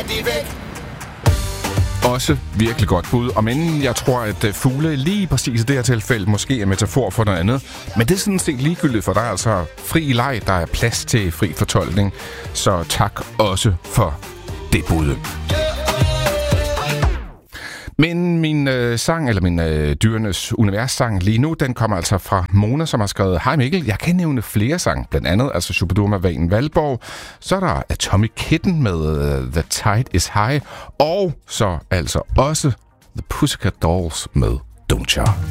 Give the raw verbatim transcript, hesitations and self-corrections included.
Også virkelig godt bud, og men jeg tror, at fugle lige præcis i det her tilfælde måske er metafor for noget andet. Men det er sådan set ligegyldigt, for der er altså fri leg, der er plads til fri fortolkning. Så tak også for det bud. Men min øh, sang, eller min øh, dyrenes univers-sang lige nu, den kommer altså fra Mona, som har skrevet: Hej Mikkel, jeg kan nævne flere sang, blandt andet altså Shubidua Vagen Valborg, så er der Atomic Kitten med uh, The Tide Is High, og så altså også The Pussycat Dolls med Don't Ya.